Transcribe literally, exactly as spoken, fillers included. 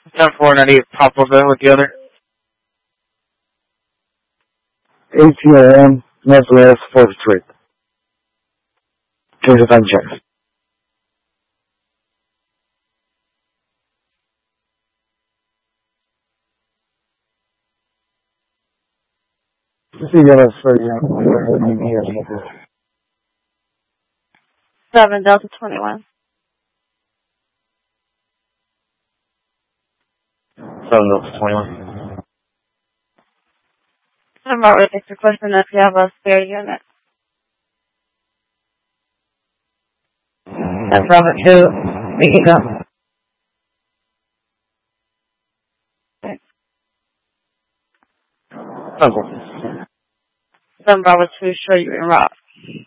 ten four ninety-eight Poplarville with the other. A T O M, Northwest fourth Street. Change the time check. Síguenos, seven Delta twenty-one. seven Delta twenty-one. I'm about to take the question if you have a spare unit. That's Robert two. We can go. Okay. Then Robert two, show you in Rock.